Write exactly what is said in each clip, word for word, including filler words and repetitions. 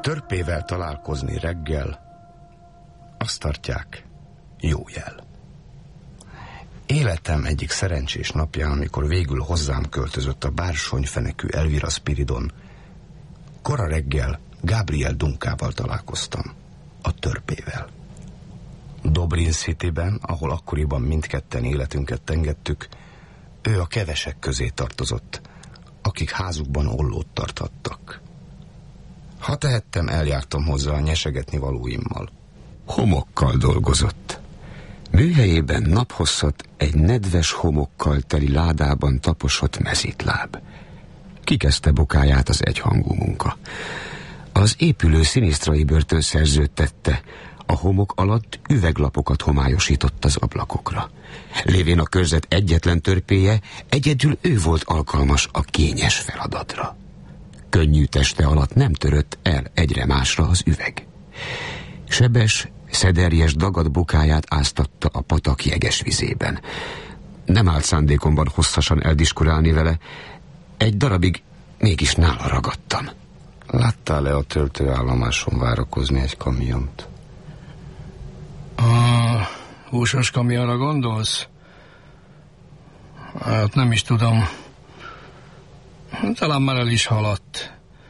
Törpével találkozni reggel, azt tartják, jó jel. Életem egyik szerencsés napján, amikor végül hozzám költözött a bársonyfenekű Elvira Spiridon, kora reggel Gabriel Dunkával találkoztam, a törpével. Dobrin Cityben, ahol akkoriban mindketten életünket tengettük, ő a kevesek közé tartozott, akik házukban ollót tarthattak. Ha tehettem, eljártam hozzá a nyesegetni valóimmal. Homokkal dolgozott. Műhelyében naphosszat egy nedves homokkal teli ládában taposott mezitláb. Kikezdte bokáját az egyhangú munka. Az épülő szinisztrai börtön szerződtette, a homok alatt üveglapokat homályosított az ablakokra. Lévén a körzet egyetlen törpéje, egyedül ő volt alkalmas a kényes feladatra. Könnyű teste alatt nem törött el egyre másra az üveg. Sebes, szederjes dagad bokáját áztatta a patak jeges vizében. Nem állt szándékomban hosszasan eldiskurálni vele, egy darabig mégis nála ragadtam. Láttál-e a töltőállomáson várakozni egy kamiont? A húsos kamionra gondolsz? Hát nem is tudom. Talán már el is haladt.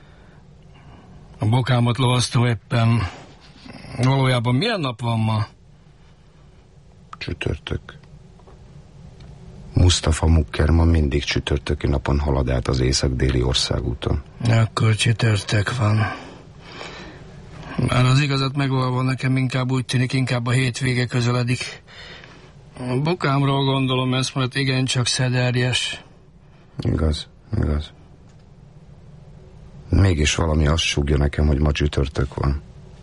A bokámat lovasztó éppen. Valójában milyen nap van ma? Csütörtök. Mustafa Mukkerman mindig csütörtöki napon halad át az észak-déli országúton. Akkor csütörtök van. Már az igazat megvalva nekem inkább úgy tűnik, inkább a hétvége közeledik. A bokámról gondolom ezt, mert igencsak szederjes. Igaz, igaz. Mégis valami azt súgja nekem, hogy ma csütörtök van.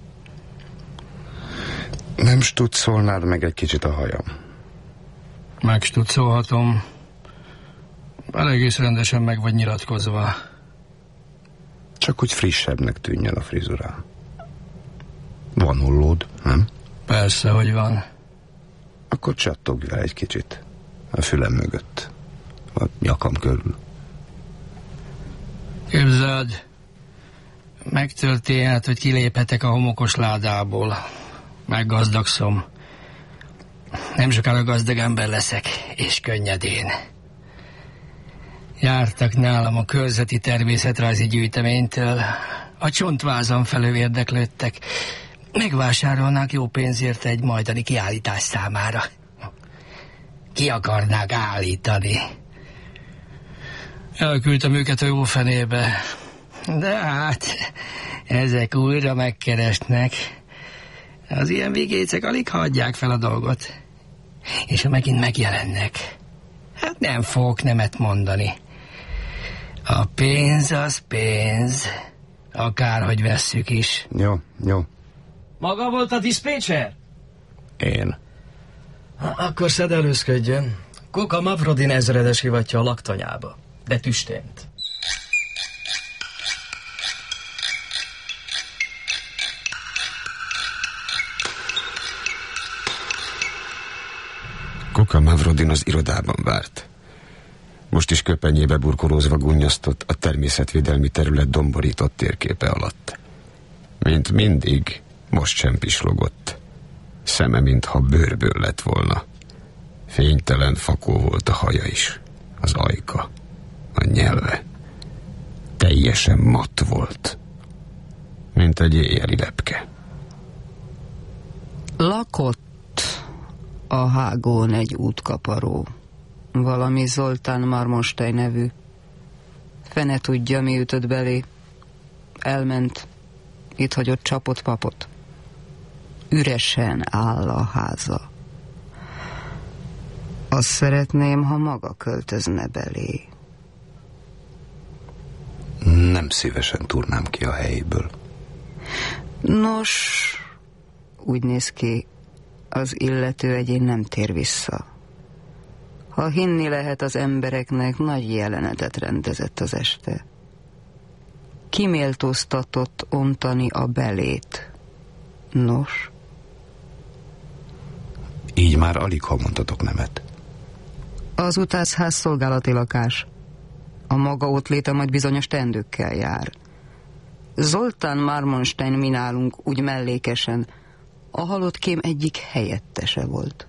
Nem stutszolnád meg egy kicsit a hajam? Megstutszolhatom. Egész rendesen meg vagy nyilatkozva. Csak hogy frissebbnek tűnjön a frizurám. Van ollód, nem? Persze, hogy van. Akkor csattogj vele egy kicsit. A fülem mögött. A nyakam körül. Képzeld, megtörténhet, hogy kiléphetek a homokos ládából. Meggazdagszom. Nem sokára gazdag ember leszek, és könnyedén. Jártak nálam a körzeti természetrajzi gyűjteménytől. A csontvázam felől érdeklődtek. Megvásárolnák jó pénzért egy majdani kiállítás számára. Ki akarnák állítani? Elküldtem őket a jó fenébe. De hát, ezek újra megkeresnek. Az ilyen vigécek alig hagyják fel a dolgot. És ha megint megjelennek, hát nem fogok nemet mondani. A pénz az pénz, akárhogy vesszük is. Jó, jó. Maga volt a diszpécser? Én. Akkor szedelőzködjön. Kuka Mavrodin ezredes hivatja a laktanyába, de tüstént. Kuka Mavrodin az irodában várt. Most is köpenyébe burkolózva gunnyasztott a természetvédelmi terület domborított térképe alatt. Mint mindig, most sem pislogott. Szeme, mintha bőrből lett volna. Fénytelen fakó volt a haja is, az ajka, a nyelve. Teljesen matt volt, mint egy éjjeli lepke. Lakott a hágón egy útkaparó, valami Zoltán Marmostaj nevű. Fene tudja, mi ütött belé. Elment, itt hagyott csapott papot. Üresen áll a háza. Azt szeretném, ha maga költözne belé. Nem szívesen turnám ki a helyéből. Nos, úgy néz ki, az illető egyén nem tér vissza. Ha hinni lehet az embereknek, nagy jelenetet rendezett az este. Kiméltóztatott ontani a belét. Nos? Így már alig ha mondhatok nemet. Az utázház szolgálati lakás. A maga ott léte majd bizonyos teendőkkel jár. Zoltán Marmonstein mi nálunk úgy mellékesen a halott kém egyik helyettese volt.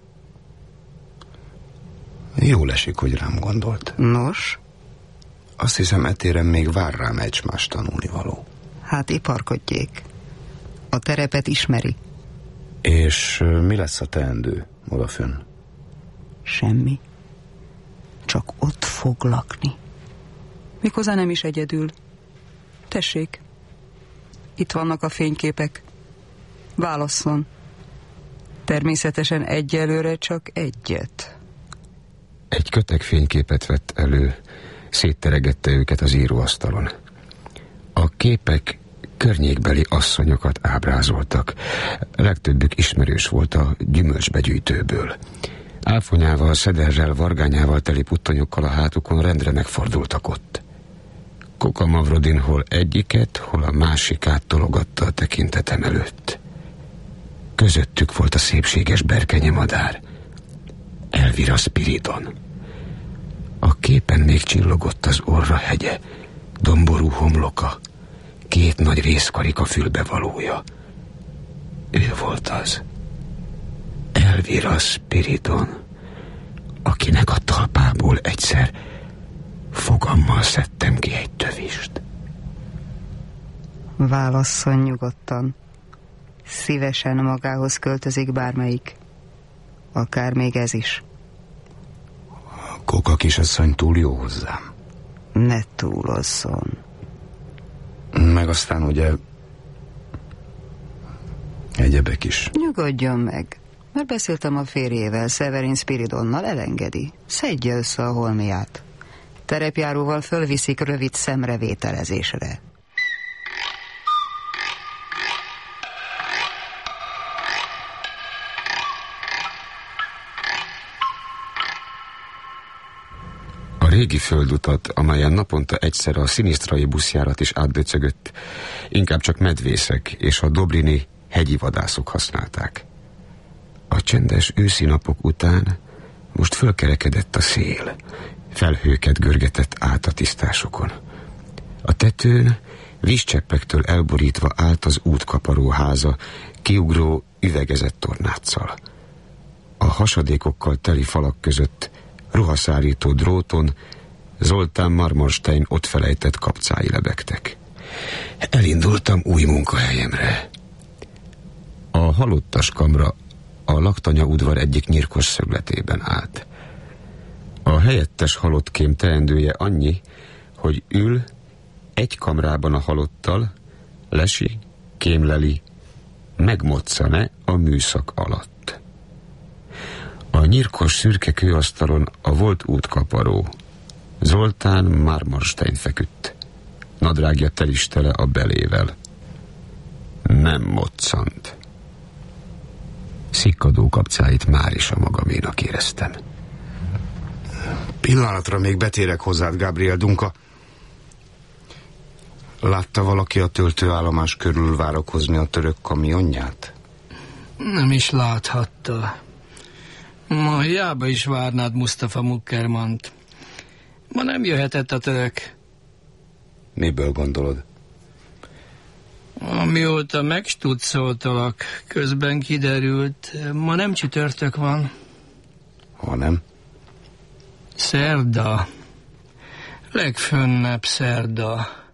Jól esik, hogy rám gondolt. Nos? Azt hiszem, etéren még vár rám egymás tanulnivaló. Hát iparkodjék. A terepet ismeri. És mi lesz a teendő odafönn? Semmi. Csak ott fog lakni. Méghozzá nem is egyedül. Tessék. Itt vannak a fényképek. Válasszon. Természetesen egyelőre csak egyet. Egy kötek fényképet vett elő, szétteregette őket az íróasztalon. A képek környékbeli asszonyokat ábrázoltak. Legtöbbük ismerős volt a gyümölcsbegyűjtőből. Áfonyával, szederrel, vargányával teli puttonyokkal a hátukon rendre megfordultak ott. Koka Mavrodin hol egyiket, hol a másikát tologatta a tekintetem előtt. Közöttük volt a szépséges berkenyemadár, Elvira Spiridon. A képen még csillogott az orra hegye, domború homloka, két nagy részkarika fülbevalója. Ő volt az, Elvira Spiridon, akinek a talpából egyszer fogammal szedtem ki egy tövist. Válasszon nyugodtan. Szívesen magához költözik bármelyik. Akár még ez is. A Koka kisasszony túl jó hozzám. Ne túlozzon. Meg aztán ugye egyebek is. Nyugodjon meg. Mert beszéltem a férjével, Severin Spiridonnal, elengedi. Szedje össze a holmiát. Terepjáróval fölviszik rövid szemrevételezésre. A régi földutat, amelyen naponta egyszer a szinisztrai buszjárat is átdöcögött, inkább csak medvészek és a dobrini hegyi vadászok használták. A csendes őszi napok után most fölkerekedett a szél, felhőket görgetett át a tisztásokon. A tetőn vízcseppektől elborítva állt az útkaparó háza, kiugró üvegezett tornáccal. A hasadékokkal teli falak között, ruhaszárító dróton Zoltán Marmonstein ott felejtett kapcái lebegtek. Elindultam új munkahelyemre. A halottas kamra a laktanya udvar egyik nyírkos szögletében állt. A helyettes halottkém teendője annyi, hogy ül egy kamrában a halottal, lesi, kémleli, megmoccane a műszak alatt. A nyírkos szürke kőasztalon a volt útkaparó, Zoltán Marmonstein feküdt. Nadrágja telistele a belével. Nem moccant. Szikkadó kapcáit már is a magaménak éreztem. Pillanatra még betérek hozzád, Gabriel Dunka. Látta valaki a töltőállomás körül várakozni a török kamionját? Nem is láthatta. Ma hiába is várnád Mustafa Mukermant. Ma nem jöhetett a török. Miből gondolod? Amióta megstutszoltalak, közben kiderült, ma nem csütörtök van. Hanem? Szerda. Legfönnebb szerda.